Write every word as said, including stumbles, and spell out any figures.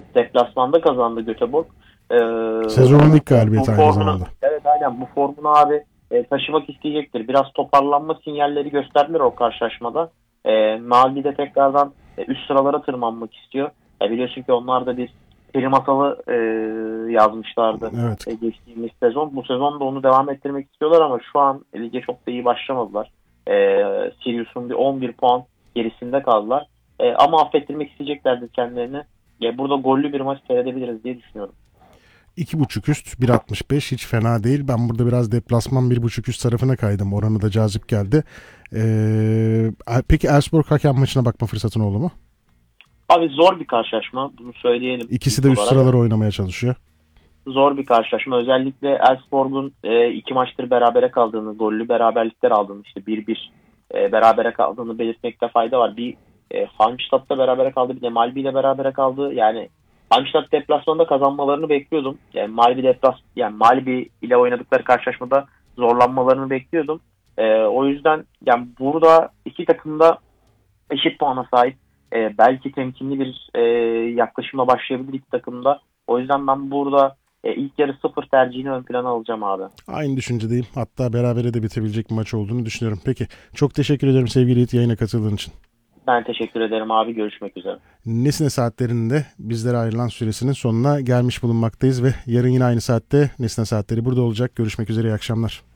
Deplasmanda kazandı Göteborg. Ee, Sezonun ilk galibiyeti aynı formunu, zamanda. evet aynen bu formunu abi e, taşımak isteyecektir. Biraz toparlanma sinyalleri gösterdiler o karşılaşmada. E, Maldi de tekrardan e, üst sıralara tırmanmak istiyor. E, biliyorsun ki onlar da bir peri masalı e, yazmışlardı Evet. e, geçtiğimiz sezon. Bu sezon da onu devam ettirmek istiyorlar ama şu an lige çok da iyi başlamadılar. E, Sirius'un bir on bir puan gerisinde kaldılar. E, ama affettirmek isteyeceklerdir kendilerini. E, burada gollü bir maç seyredebiliriz diye düşünüyorum. iki buçuk üst bir altmış beş hiç fena değil. Ben burada biraz deplasman bir buçuk üst tarafına kaydım. Oranı da cazip geldi. Ee, peki Elfsborg hakem maçına bakma fırsatın oldu mu? Abi zor bir karşılaşma. Bunu söyleyelim. İkisi ilk de üst olarak. sıraları oynamaya çalışıyor. Zor bir karşılaşma. Özellikle Elfsborg'un e, iki maçtır berabere kaldığını, gollü beraberlikler aldığını, işte bir bir e, berabere kaldığını belirtmekte fayda var. Bir e, Halmstadt'ta berabere kaldı, bir de Malmö ile berabere kaldı. Yani Halmstad deplasmanda kazanmalarını bekliyordum. Yani Malmö deplas yani Malmö ile oynadıkları karşılaşmada zorlanmalarını bekliyordum. E, o yüzden yani burada iki takım da eşit puana sahip. E, belki temkinli bir e, yaklaşımla başlayabilir iki takımda. O yüzden ben burada e, ilk yarı sıfır tercihini ön plana alacağım abi. Aynı düşüncedeyim. Hatta berabere de bitebilecek bir maç olduğunu düşünüyorum. Peki. Çok teşekkür ederim sevgili Yiğit yayına katıldığın için. Ben teşekkür ederim abi. Görüşmek üzere. Nesne saatlerinde bizlere ayrılan süresinin sonuna gelmiş bulunmaktayız ve yarın yine aynı saatte Nesne saatleri burada olacak. Görüşmek üzere, iyi akşamlar.